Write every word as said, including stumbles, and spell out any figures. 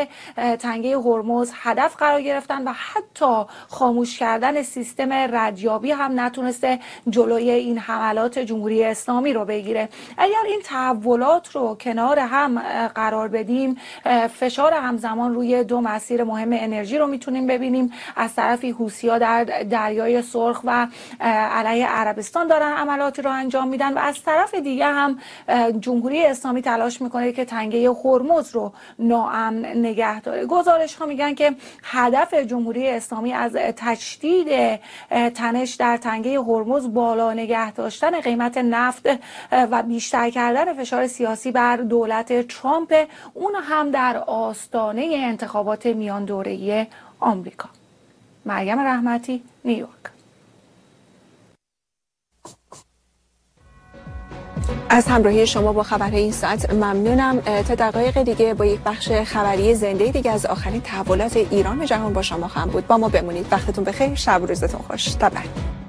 تنگه هرمز هدف قرار گرفتن و حتی خاموش کردن سیستم ردیابی هم نتونسته جلوی این حملات جمهوری اسلامی رو بگیره. اگر این تحولات رو کنار هم قرار بدیم، فشار همزمان روی دو مسیر مهم انرژی رو میتونیم ببینیم. از طرفی حوثی‌ها در دریای سرخ و علیه عربستان دارن عملاتی رو انجام میدن و از طرف دیگه هم جمهوری اسلامی تلاش میکنه که تنگه هرمز رو ناامن نگه داره. گزارش ها میگن که هدف جمهوری اسلامی از تشدید تنش در تنگه هرمز بالا نگه داشتن قیمت نفت و بیشتر کردن فشار سیاسی بر دولت ترامپ، اون هم در آستانه انتخابات میان دوره‌ای آمریکا. مریم رحمتی، نیویورک. از همراهی شما با خبرهای این ساعت ممنونم. تا دقایق دیگه با یک بخش خبری زنده دیگه از آخرین تحولات ایران و جهان با شما خواهم بود. با ما بمونید. وقتتون بخیر. شب و روزتون خوش. تا بعد.